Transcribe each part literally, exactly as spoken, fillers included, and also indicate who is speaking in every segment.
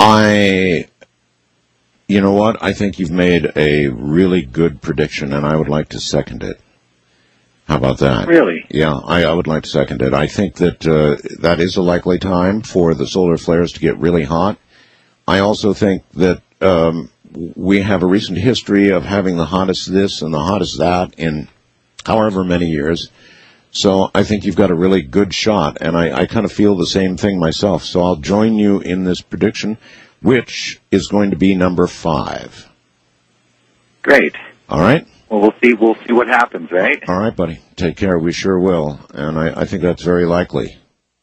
Speaker 1: I, you know what? I think you've made a really good prediction, and I would like to second it. How about that?
Speaker 2: Really?
Speaker 1: Yeah, I, I would like to second it. I think that uh, that is a likely time for the solar flares to get really hot. I also think that um, we have a recent history of having the hottest this and the hottest that in however many years. So I think you've got a really good shot, and I, I kind of feel the same thing myself. So I'll join you in this prediction, which is going to be number five.
Speaker 2: Great.
Speaker 1: All right?
Speaker 2: Well, we'll see. We'll see what happens, right?
Speaker 1: All right, buddy. Take care. We sure will. And I, I think that's very likely.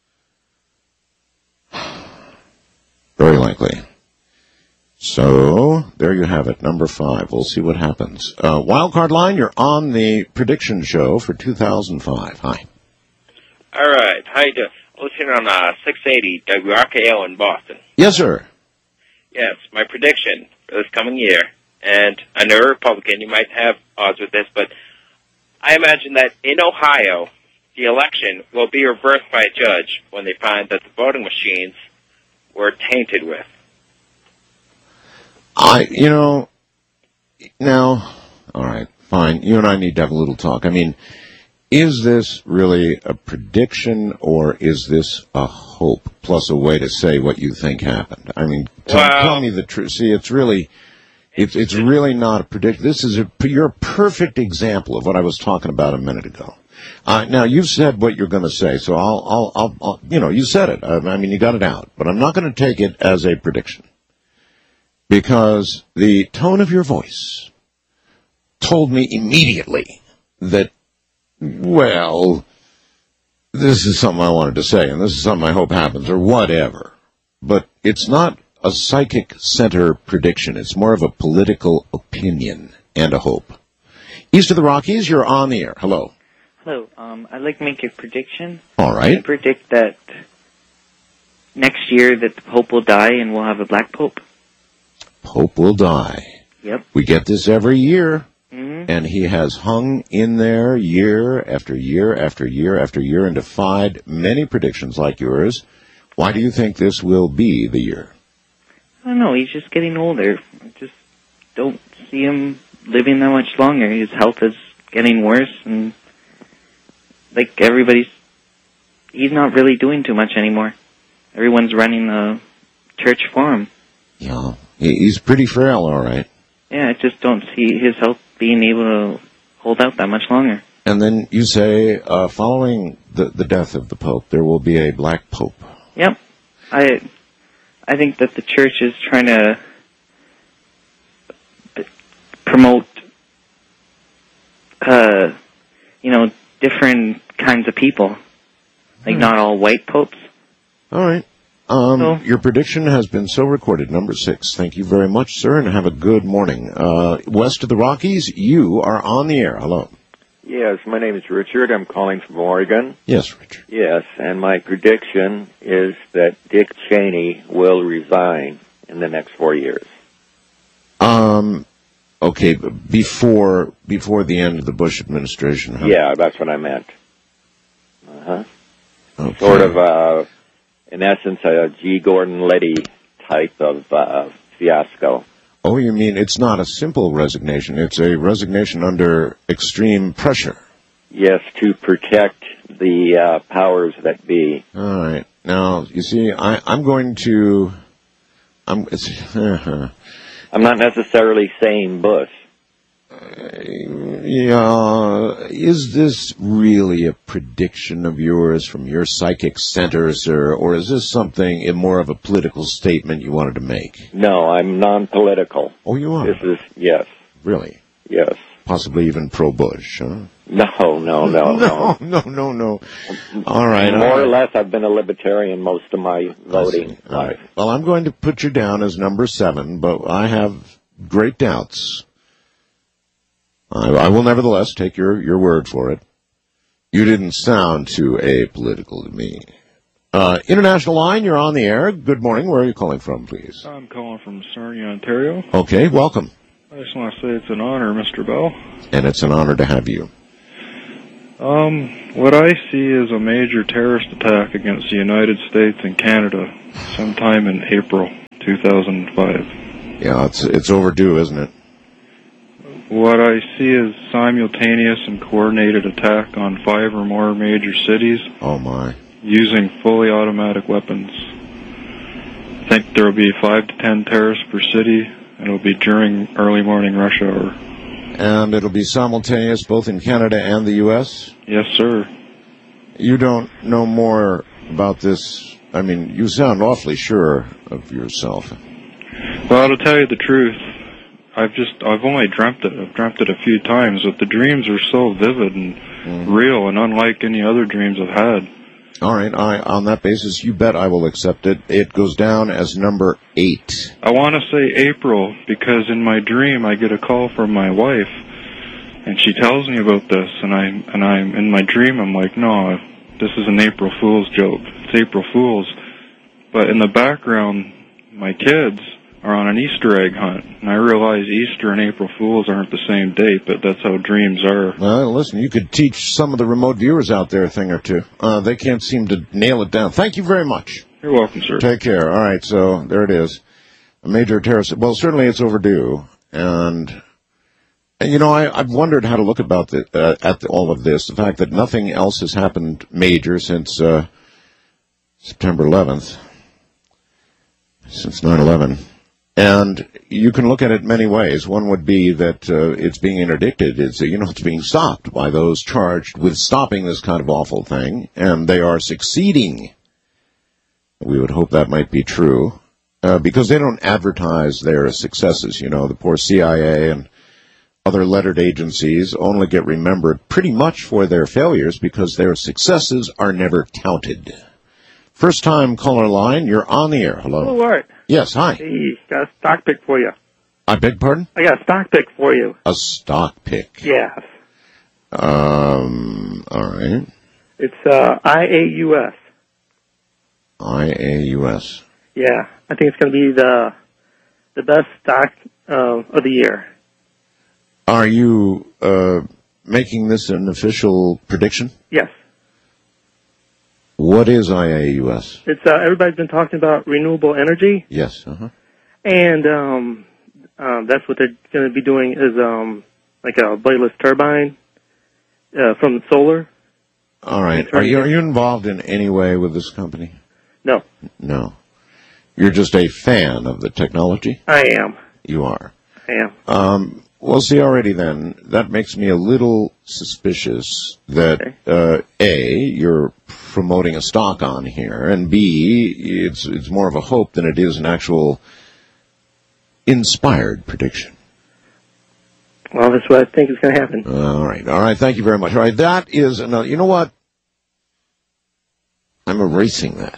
Speaker 1: Very likely. So, there you have it, number five. We'll see what happens. Uh, Wildcard Line, you're on the prediction show for two thousand five. Hi.
Speaker 3: All right. How you doing? Listening on uh, six eighty W R K O in Boston.
Speaker 1: Yes, sir.
Speaker 3: Yes, my prediction for this coming year, and I know you're a Republican, you might have odds with this, but I imagine that in Ohio, the election will be reversed by a judge when they find that the voting machines were tainted with.
Speaker 1: I, you know, now, all right, fine. You and I need to have a little talk. I mean, is this really a prediction, or is this a hope plus a way to say what you think happened? I mean, tell,
Speaker 3: well,
Speaker 1: tell me the truth. See, it's really, it's it's really not a prediction. This is a you're a perfect example of what I was talking about a minute ago. Uh, now you've said what you're going to say, so I'll, I'll, I'll, I'll, you know, you said it. I, I mean, you got it out, but I'm not going to take it as a prediction. Because the tone of your voice told me immediately that, well, this is something I wanted to say, and this is something I hope happens, or whatever. But it's not a psychic center prediction. It's more of a political opinion and a hope. East of the Rockies, you're on the air. Hello.
Speaker 4: Hello. Um, I'd like to make a prediction.
Speaker 1: All right.
Speaker 4: I predict that next year that the Pope will die and we'll have a black Pope.
Speaker 1: Pope will die.
Speaker 4: Yep.
Speaker 1: We get this every year,
Speaker 4: mm-hmm.
Speaker 1: and he has hung in there year after year after year after year and defied many predictions like yours. Why do you think this will be the year?
Speaker 4: I don't know. He's just getting older. I just don't see him living that much longer. His health is getting worse, and like everybody's, he's not really doing too much anymore. Everyone's running the church for him.
Speaker 1: Yeah. He's pretty frail, all right.
Speaker 4: Yeah, I just don't see his health being able to hold out that much longer.
Speaker 1: And then you say, uh, following the, the death of the Pope, there will be a black Pope.
Speaker 4: Yep. I I think that the church is trying to promote, uh, you know, different kinds of people. Like
Speaker 1: hmm.
Speaker 4: not all white popes.
Speaker 1: All right. Um,
Speaker 4: so,
Speaker 1: your prediction has been so recorded, number six. Thank you very much, sir, and have a good morning. Uh, west of the Rockies, you are on the air. Hello.
Speaker 5: Yes, my name is Richard. I'm calling from Oregon.
Speaker 1: Yes, Richard.
Speaker 5: Yes, and my prediction is that Dick Cheney will resign in the next four years.
Speaker 1: Um, okay, before before the end of the Bush administration, huh?
Speaker 5: Yeah, that's what I meant. Uh-huh.
Speaker 1: Okay.
Speaker 5: Sort of, uh, in essence, a G. Gordon Liddy type of uh, fiasco.
Speaker 1: Oh, you mean it's not a simple resignation. It's a resignation under extreme pressure.
Speaker 5: Yes, to protect the uh, powers that be.
Speaker 1: All right. Now, you see, I, I'm going to... I'm, it's,
Speaker 5: I'm not necessarily saying Bush.
Speaker 1: Yeah, is this really a prediction of yours from your psychic center, sir, or is this something more of a political statement you wanted to make?
Speaker 5: No, I'm non-political.
Speaker 1: Oh, you are?
Speaker 5: This is, yes.
Speaker 1: Really?
Speaker 5: Yes.
Speaker 1: Possibly even pro-Bush, huh?
Speaker 5: No, no, no,
Speaker 1: no. No, no, no. All right.
Speaker 5: More
Speaker 1: all right.
Speaker 5: or less, I've been a libertarian most of my voting
Speaker 1: All
Speaker 5: life.
Speaker 1: right. Well, I'm going to put you down as number seven, but I have great doubts. I, I will nevertheless take your, your word for it. You didn't sound too apolitical to me. Uh, International Line, you're on the air. Good morning. Where are you calling from, please?
Speaker 6: I'm calling from Sarnia, Ontario.
Speaker 1: Okay, welcome.
Speaker 6: I just want to say it's an honor, Mister Bell.
Speaker 1: And it's an honor to have you.
Speaker 6: Um, what I see is a major terrorist attack against the United States and Canada sometime in April. two thousand five.
Speaker 1: Yeah, it's it's overdue, isn't it?
Speaker 6: What I see is simultaneous and coordinated attack on five or more major cities
Speaker 1: Oh, my.
Speaker 6: using fully automatic weapons. I think there will be five to ten terrorists per city, and it will be during early morning rush hour.
Speaker 1: And it'll be simultaneous both in Canada and the U S?
Speaker 6: Yes, sir.
Speaker 1: You don't know more about this. I mean, you sound awfully sure of yourself.
Speaker 6: Well, to tell you the truth, I've just, I've only dreamt it. I've dreamt it a few times, but the dreams are so vivid and mm. real and unlike any other dreams I've had.
Speaker 1: All right, I, on that basis, you bet I will accept it. It goes down as number eight.
Speaker 6: I want to say April because in my dream I get a call from my wife, and she tells me about this, and I'm, and I'm in my dream I'm like, no, this is an April Fool's joke. It's April Fool's. But in the background, my kids are on an Easter egg hunt, and I realize Easter and April Fools aren't the same date, but that's how dreams are.
Speaker 1: Well, listen, you could teach some of the remote viewers out there a thing or two. Uh, they can't seem to nail it down. Thank you very much.
Speaker 6: You're welcome, sir.
Speaker 1: Take care. All right, so there it is. A major terrorist. Well, certainly it's overdue, and, and you know, I, I've wondered how to look about the, uh, at the, all of this. The fact that nothing else has happened major since uh, September eleventh, since nine eleven. And you can look at it many ways. One would be that uh, it's being interdicted. It's, you know, it's being stopped by those charged with stopping this kind of awful thing, and they are succeeding. We would hope that might be true, uh, because they don't advertise their successes. You know, the poor C I A and other lettered agencies only get remembered pretty much for their failures because their successes are never counted. First time caller line, you're on the air. Hello.
Speaker 7: Hello, Art.
Speaker 1: Yes, hi.
Speaker 7: Hey, got a stock pick for you.
Speaker 1: I beg pardon?
Speaker 7: I got a stock pick for you.
Speaker 1: A stock pick.
Speaker 7: Yes.
Speaker 1: Um, all right.
Speaker 7: It's uh, I A U S.
Speaker 1: I A U S.
Speaker 7: Yeah, I think it's going to be the the best stock uh, of the year.
Speaker 1: Are you uh, making this an official prediction?
Speaker 7: Yes.
Speaker 1: What is I A U S?
Speaker 7: It's uh, everybody's been talking about renewable energy.
Speaker 1: Yes. Uh-huh.
Speaker 7: And um, uh, that's what they're going to be doing is um, like a bladeless turbine uh, from the solar.
Speaker 1: All right. Are you are you involved in any way with this company?
Speaker 7: No.
Speaker 1: No. You're just a fan of the technology?
Speaker 7: I am.
Speaker 1: You are.
Speaker 7: I am.
Speaker 1: Um, well, see, already then, that makes me a little suspicious that,
Speaker 7: Okay.
Speaker 1: uh, A, you're promoting a stock on here, and B, it's it's more of a hope than it is an actual inspired prediction.
Speaker 7: Well, that's what I think is going to happen.
Speaker 1: All right. All right. Thank you very much. All right. That is another. You know what? I'm erasing that.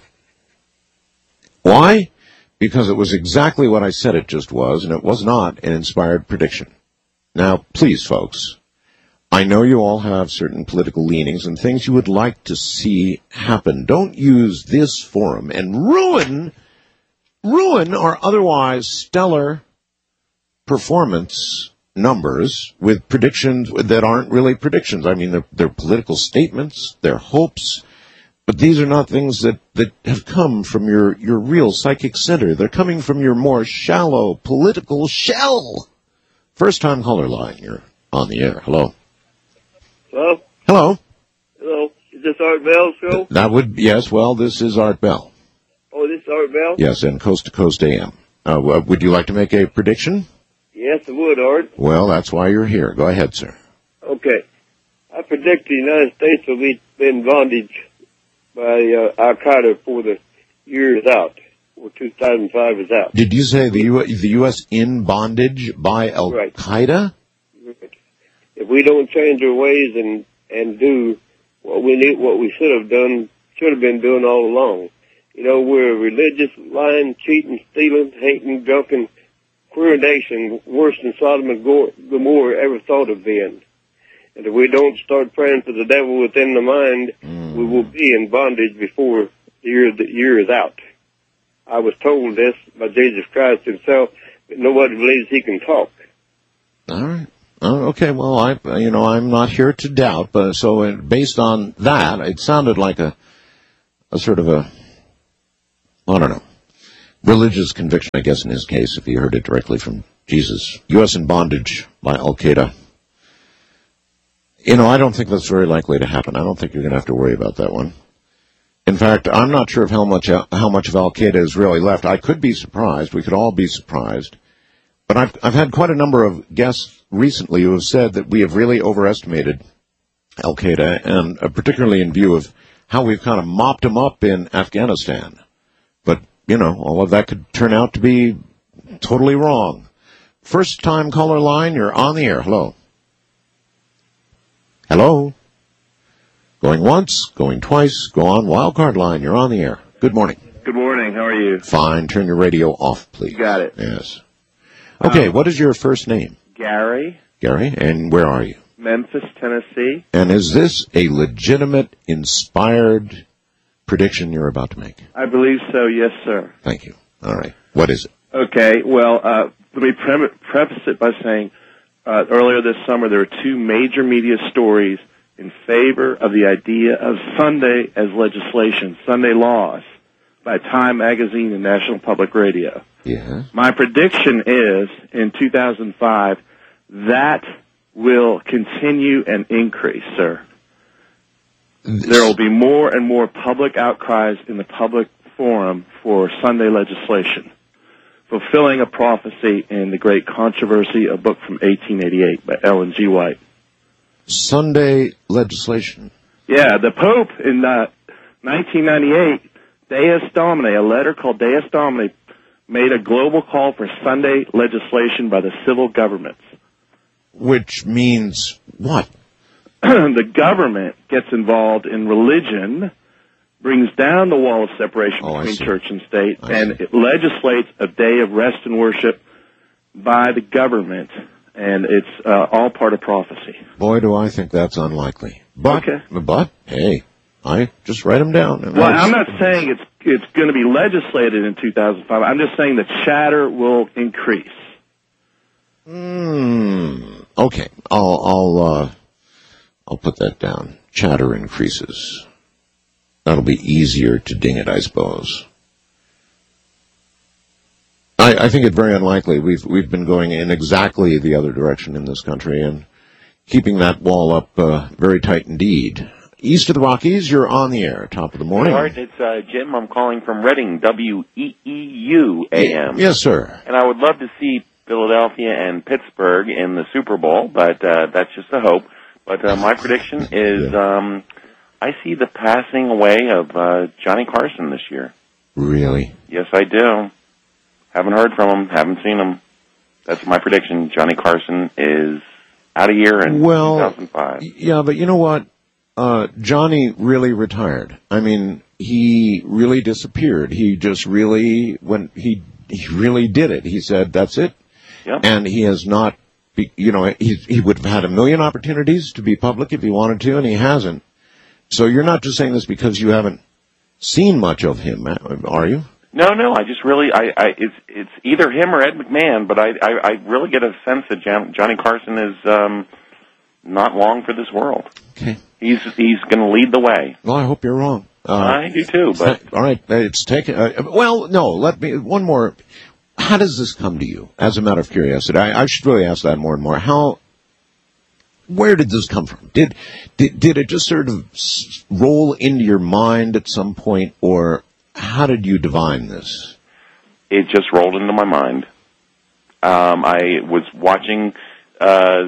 Speaker 1: Why? Because it was exactly what I said it just was, and it was not an inspired prediction. Now, please, folks, I know you all have certain political leanings and things you would like to see happen. Don't use this forum and ruin, ruin our otherwise stellar performance numbers with predictions that aren't really predictions. I mean, they're, they're political statements, they're hopes, but these are not things that, that have come from your, your real psychic center. They're coming from your more shallow political shell. First time caller line, you're on the air. Hello.
Speaker 8: Hello?
Speaker 1: Hello.
Speaker 8: Hello? Is this Art Bell's show?
Speaker 1: That would, yes, well, this is Art Bell.
Speaker 8: Oh, this is Art Bell?
Speaker 1: Yes, and Coast to Coast A M. Uh, would you like to make a prediction?
Speaker 8: Yes, I would, Art.
Speaker 1: Well, that's why you're here. Go ahead, sir.
Speaker 8: Okay. I predict the United States will be in bondage by uh, Al-Qaeda for the years out, or two thousand five is out.
Speaker 1: Did you say the U- the U S in bondage by Al-Qaeda?
Speaker 8: Right. If we don't change our ways and, and do what we need, what we should have done, should have been doing all along. You know, we're a religious, lying, cheating, stealing, hating, drunken, queer nation, worse than Sodom and Gomorrah ever thought of being. And if we don't start praying for the devil within the mind, mm. we will be in bondage before the year, the year is out. I was told this by Jesus Christ himself, but nobody believes he can talk.
Speaker 1: All right. Oh, okay. Well, I, you know, I'm not here to doubt, but so uh, based on that, it sounded like a, a sort of a, I don't know, religious conviction, I guess, in his case, if he heard it directly from Jesus. U S in bondage by Al-Qaeda. You know, I don't think that's very likely to happen. I don't think you're going to have to worry about that one. In fact, I'm not sure of how much how much of Al-Qaeda is really left. I could be surprised. We could all be surprised. But I've I've had quite a number of guests recently who have said that we have really overestimated Al-Qaeda, and uh, particularly in view of how we've kind of mopped them up in Afghanistan. But, you know, all of that could turn out to be totally wrong. First time caller line, you're on the air. Hello. Hello. Going once, going twice, go on. Wildcard line, you're on the air. Good morning.
Speaker 9: Good morning. How are you?
Speaker 1: Fine. Turn your radio off, please.
Speaker 9: You got it.
Speaker 1: Yes. Okay, um, what is your first name?
Speaker 9: Gary.
Speaker 1: Gary, and where are you?
Speaker 9: Memphis, Tennessee.
Speaker 1: And is this a legitimate, inspired prediction you're about to make?
Speaker 9: I believe so, yes, sir.
Speaker 1: Thank you. All right. What is it?
Speaker 9: Okay, well, uh, let me pre- preface it by saying uh, earlier this summer there were two major media stories in favor of the idea of Sunday as legislation, Sunday laws, by Time Magazine and National Public Radio.
Speaker 1: Yeah.
Speaker 9: My prediction is, in two thousand five, that will continue and increase, sir. This... There will be more and more public outcries in the public forum for Sunday legislation, fulfilling a prophecy in The Great Controversy, a book from eighteen eighty-eight by Ellen G. White.
Speaker 1: Sunday legislation.
Speaker 9: Yeah, the Pope in uh, nineteen ninety-eight, Deus Domini, a letter called Deus Domini, made a global call for Sunday legislation by the civil governments.
Speaker 1: Which means what?
Speaker 9: The government gets involved in religion, brings down the wall of separation
Speaker 1: oh,
Speaker 9: between church and state,
Speaker 1: I
Speaker 9: and
Speaker 1: see.
Speaker 9: it legislates a day of rest and worship by the government. And it's uh, all part of prophecy.
Speaker 1: Boy, do I think that's unlikely. But,
Speaker 9: okay.
Speaker 1: but hey, I just write them down.
Speaker 9: Well, I'm not saying it's it's going to be legislated in two thousand five. I'm just saying the chatter will increase.
Speaker 1: Hmm. Okay, I'll I'll uh, I'll put that down. Chatter increases. That'll be easier to ding it, I suppose. I, I think it very unlikely. We've we've been going in exactly the other direction in this country and keeping that wall up uh, very tight indeed. East of the Rockies, you're on the air. Top of the morning.
Speaker 10: Art, it's uh, Jim. I'm calling from Reading, W E E U A M.
Speaker 1: Yes, sir.
Speaker 10: And I would love to see Philadelphia and Pittsburgh in the Super Bowl, but uh, that's just a hope. But uh, my prediction is
Speaker 1: yeah.
Speaker 10: um, I see the passing away of uh, Johnny Carson this year.
Speaker 1: Really?
Speaker 10: Yes, I do. Haven't heard from him. Haven't seen him. That's my prediction. Johnny Carson is out of here in
Speaker 1: well,
Speaker 10: two thousand five.
Speaker 1: Yeah, but you know what? Uh, Johnny really retired. I mean, he really disappeared. He just really, when he, he really did it. He said, that's it.
Speaker 10: Yep.
Speaker 1: And he has not, be, you know, he, he would have had a million opportunities to be public if he wanted to, and he hasn't. So you're not just saying this because you haven't seen much of him, are you?
Speaker 10: No, no, I just really, I, I, it's, it's either him or Ed McMahon, but I, I, I really get a sense that Jan, Johnny Carson is, um, not long for this world.
Speaker 1: Okay.
Speaker 10: He's, he's gonna lead the way.
Speaker 1: Well, I hope you're wrong. Uh,
Speaker 10: I do too, but.
Speaker 1: All right, it's taken, uh, well, no, let me, one more. How does this come to you, as a matter of curiosity? I, I should really ask that more and more. How, where did this come from? Did, did, did it just sort of roll into your mind at some point, or how did you divine this?
Speaker 10: It just rolled into my mind. Um, I was watching uh,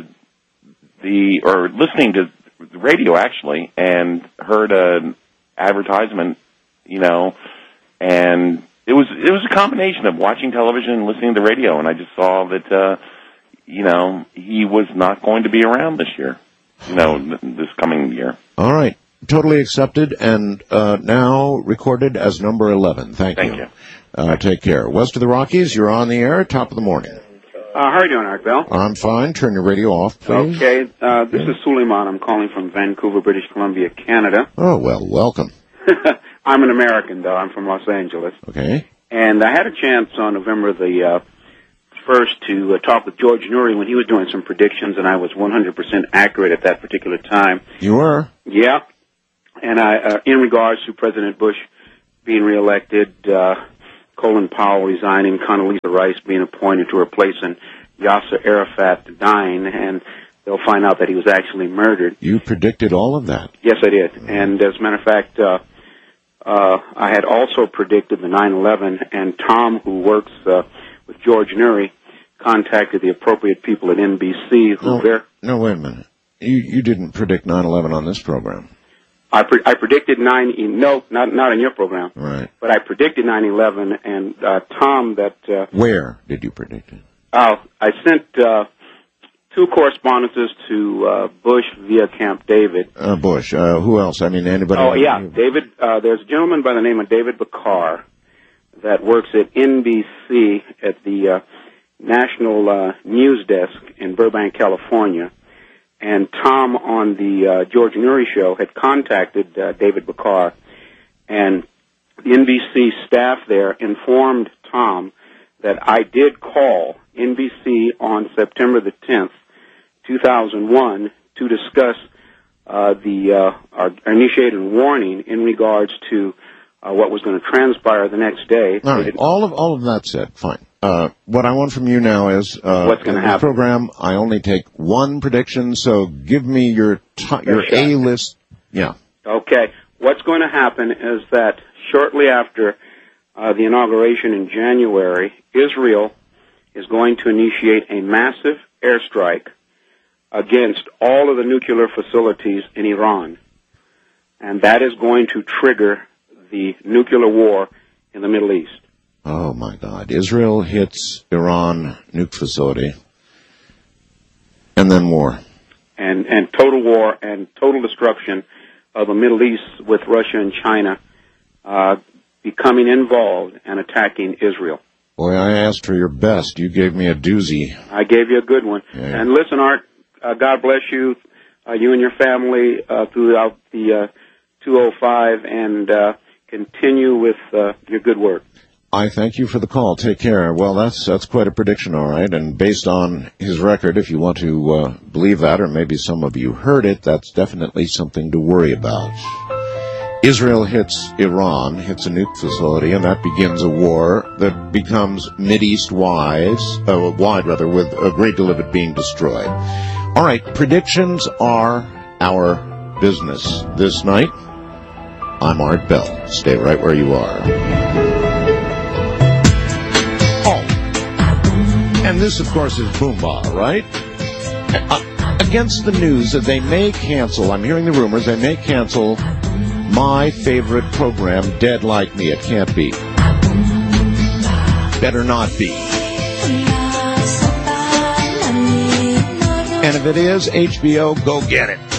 Speaker 10: the, or listening to the radio actually, and heard an advertisement, you know, and it was it was a combination of watching television and listening to the radio, and I just saw that, uh, you know, he was not going to be around this year, you know, this coming year.
Speaker 1: All right. Totally accepted, and uh, now recorded as number eleven. Thank,
Speaker 10: Thank
Speaker 1: you.
Speaker 10: you.
Speaker 1: Uh, take care. West of the Rockies, you're on the air, top of the morning.
Speaker 11: Uh, how are you doing, Art Bell?
Speaker 1: I'm fine. Turn your radio off, please.
Speaker 11: Okay. Uh, this is Suleiman. I'm calling from Vancouver, British Columbia, Canada.
Speaker 1: Oh, well, welcome.
Speaker 11: I'm an American, though. I'm from Los Angeles.
Speaker 1: Okay.
Speaker 11: And I had a chance on November the uh, first to uh, talk with George Noory when he was doing some predictions, and I was one hundred percent accurate at that particular time.
Speaker 1: You were?
Speaker 11: Yeah. And I, uh, in regards to President Bush being reelected, uh, Colin Powell resigning, Condoleezza Rice being appointed to replace him, Yasser Arafat dying, and they'll find out that he was actually murdered.
Speaker 1: You predicted all of that.
Speaker 11: Yes, I did. And as a matter of fact, uh, uh, I had also predicted the nine eleven, and Tom, who works uh, with George Noory, contacted the appropriate people at N B C. Who
Speaker 1: No,
Speaker 11: ver-
Speaker 1: no, wait a minute. You you didn't predict nine eleven on this program.
Speaker 11: I, pre- I predicted nine. No, not not in your program.
Speaker 1: Right.
Speaker 11: But I predicted nine eleven, and uh, Tom, that. Uh,
Speaker 1: Where did you predict it?
Speaker 11: Oh, I sent uh, two correspondences to uh, Bush via Camp David.
Speaker 1: Uh, Bush. Uh, who else? I mean, anybody?
Speaker 11: Oh, yeah, David. Uh, there's a gentleman by the name of David Bakar that works at N B C at the uh, National uh, News Desk in Burbank, California. And Tom on the uh, George Noory show had contacted uh, David Bakar, and the N B C staff there informed Tom that I did call N B C on September the tenth, two thousand one, to discuss uh, the uh, our initiated warning in regards to uh, what was going to transpire the next day.
Speaker 1: All right. All of all of that said, fine. Uh, what I want from you now is uh,
Speaker 11: what's going to
Speaker 1: in the
Speaker 11: happen.
Speaker 1: program. I only take one prediction, so give me your t- your A list. Yeah.
Speaker 11: Okay. What's going to happen is that shortly after uh, the inauguration in January, Israel is going to initiate a massive airstrike against all of the nuclear facilities in Iran. And that is going to trigger the nuclear war in the Middle East.
Speaker 1: Oh, my God. Israel hits Iran nuke facility, and then war.
Speaker 11: And, and total war and total destruction of the Middle East with Russia and China uh, becoming involved and attacking Israel.
Speaker 1: Boy, I asked for your best. You gave me a doozy.
Speaker 11: I gave you a good one.
Speaker 1: Yeah.
Speaker 11: And listen, Art, uh, God bless you, uh, you and your family uh, throughout the uh, two oh five, and uh, continue with uh, your good work.
Speaker 1: I thank you for the call. Take care. Well, that's that's quite a prediction, all right. And based on his record, if you want to uh, believe that, or maybe some of you heard it, that's definitely something to worry about. Israel hits Iran, hits a nuke facility, and that begins a war that becomes Mideast wise, uh, wide rather, with a great deal of it being destroyed. All right, predictions are our business this night. I'm Art Bell. Stay right where you are. And this, of course, is Boomba, right? Uh, against the news that they may cancel, I'm hearing the rumors, they may cancel my favorite program, Dead Like Me. It can't be. Better not be. And if it is, H B O, go get it.